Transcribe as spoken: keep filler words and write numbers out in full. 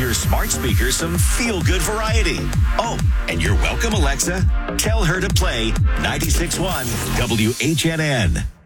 your smart speaker some feel-good variety. Oh, and you're welcome, Alexa. Tell her to play ninety-six point one W H N N.